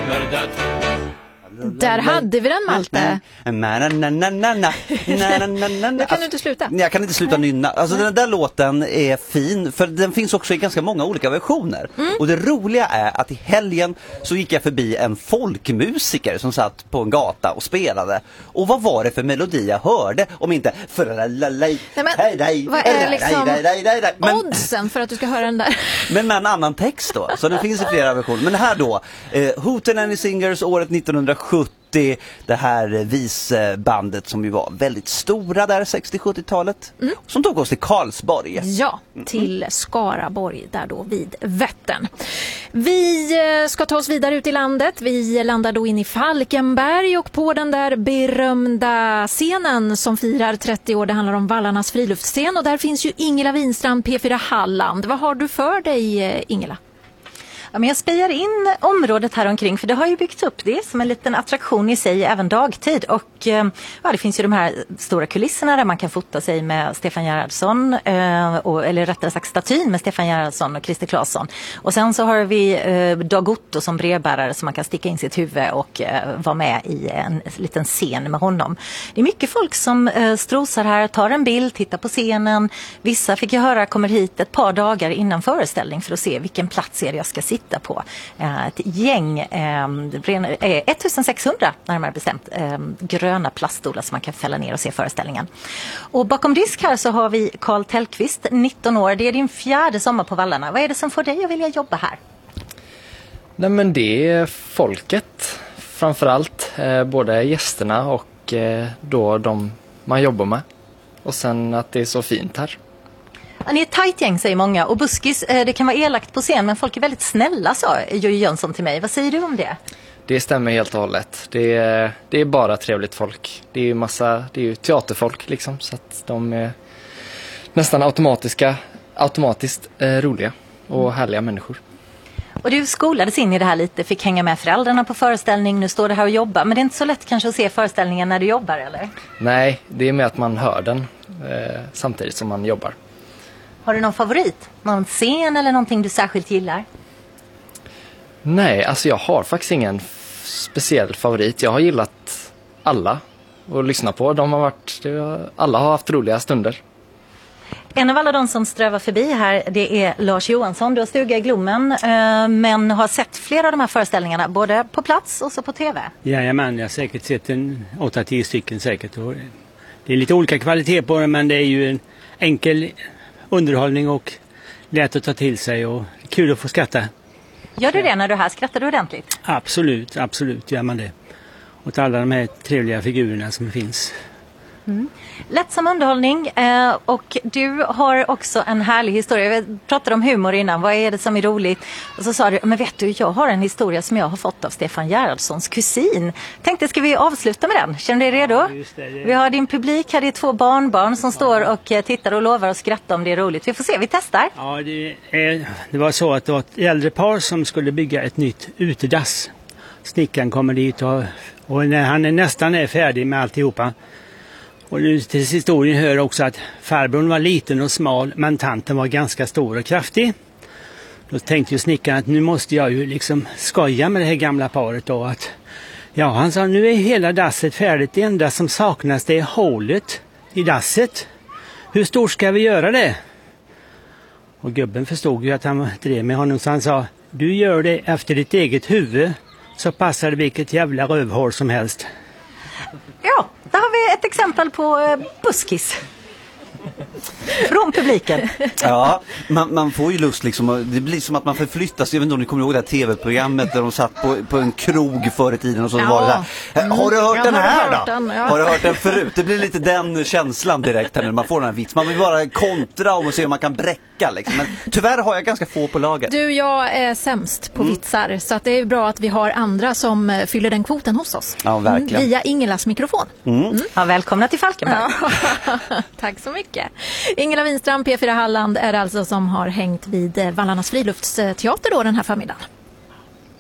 Där hade vi den, Malte. Då kan du inte sluta. Jag kan inte sluta nynna. Alltså den där låten är fin, för den finns också i ganska många olika versioner. Och det roliga är att i helgen så gick jag förbi en folkmusiker som satt på en gata och spelade. Och vad var det för melodi jag hörde? Om inte vad är liksom oddsen för att du ska höra den där? Men med en annan text då. Så den finns i flera versioner. Men här då, Hootenanny Singers året 1970. Det här visbandet som ju var väldigt stora där 60-70-talet. Som tog oss till Karlsborg. Ja, till Skaraborg där då vid Vättern. Vi ska ta oss vidare ut i landet. Vi landar då in i Falkenberg och på den där berömda scenen som firar 30 år. Det handlar om Vallarnas friluftsscen och där finns ju Ingela Winstrand, P4 Halland. Vad har du för dig, Ingela? Ja, men jag spejar in området här omkring, för det har ju byggts upp det som en liten attraktion i sig även dagtid. Och ja, det finns ju de här stora kulisserna där man kan fota sig med Stefan Gerhardsson, eller rättare sagt statyn med Stefan Gerhardsson och Christer Claesson. Och sen så har vi Dag Otto som brevbärare som man kan sticka in sitt huvud och vara med i en liten scen med honom. Det är mycket folk som strosar här, tar en bild, tittar på scenen. Vissa fick jag höra kommer hit ett par dagar innan föreställning för att se vilken plats är det jag ska sitta på. Ett gäng, 1600 närmare bestämt, gröna plaststolar som man kan fälla ner och se föreställningen. Och bakom disk här så har vi Karl Tellqvist, 19 år. Det är din 4:e sommar på Vallarna. Vad är det som får dig att vilja jobba här? Nej, men det är folket framförallt, både gästerna och då de man jobbar med. Och sen att det är så fint här. Ja, ni är ett tajt gäng, säger många. Och buskis, det kan vara elakt på scen, men folk är väldigt snälla, sa Jojo Jönsson till mig. Vad säger du om det? Det stämmer helt och hållet. Det är bara trevligt folk. Det är ju teaterfolk liksom, så att de är nästan automatiskt roliga och härliga människor. Och du skolades in i det här lite, fick hänga med föräldrarna på föreställning, nu står du här och jobbar. Men det är inte så lätt kanske att se föreställningen när du jobbar, eller? Nej, det är med att man hör den samtidigt som man jobbar. Har du någon favorit? Någon scen eller någonting du särskilt gillar? Nej, alltså jag har faktiskt ingen speciell favorit. Jag har gillat alla att lyssna på. Alla har haft roliga stunder. En av alla de som strövar förbi här, det är Lars Johansson. Du har stuga i Glommen, men har sett flera av de här föreställningarna, både på plats och så på tv. Jajamän, jag har säkert sett 8-10 stycken säkert. Det är lite olika kvalitet på det, men det är ju en enkel underhållning och lätt att ta till sig och kul att få skratta. Gör du det när du är här? Skrattar du ordentligt? Absolut gör man det. Och alla de här trevliga figurerna som finns. Lätt som underhållning, och du har också en härlig historia. Vi pratade om humor innan, vad är det som är roligt? Och så sa du, men vet du, jag har en historia som jag har fått av Stefan Gerhardssons kusin. Tänkte, ska vi avsluta med den? Känner du dig redo? Ja, just det. Vi har din publik här, det är 2 barnbarn som står och tittar och lovar att skratta om det är roligt. Vi får se, vi testar. Ja, det var så att det var ett äldre par som skulle bygga ett nytt utedass. Snickaren kommer dit och när han nästan är färdig med alltihopa. Och nu till historien hör också att farbrorn var liten och smal, men tanten var ganska stor och kraftig. Då tänkte ju snickaren att nu måste jag ju liksom skoja med det här gamla paret då. Han sa, nu är hela dasset färdigt, det enda som saknas det är hålet i dasset. Hur stort ska vi göra det? Och gubben förstod ju att han drev med honom, så han sa, du gör det efter ditt eget huvud så passar det vilket jävla rövhål som helst. Ja, där har vi ett exempel på buskis. Från publiken. Ja, man får ju lust liksom, det blir som att man förflyttas. Jag vet inte om ni kommer ihåg det här tv-programmet där de satt på en krog förr i tiden och så var det där. Har du hört den här då? Har du hört den förut? Det blir lite den känslan direkt här när man får den här vits. Man vill bara kontra om och se om man kan bräcka liksom. Men tyvärr har jag ganska få på laget. Du, jag är sämst på vitsar, så att det är bra att vi har andra som fyller den kvoten hos oss. Ja, verkligen. Via Ingelas mikrofon. Ja, välkomna till Falkenberg. Ja. Tack så mycket. Ingela Winstrand, P4 Halland, är alltså som har hängt vid Vallarnas friluftsteater då den här förmiddagen.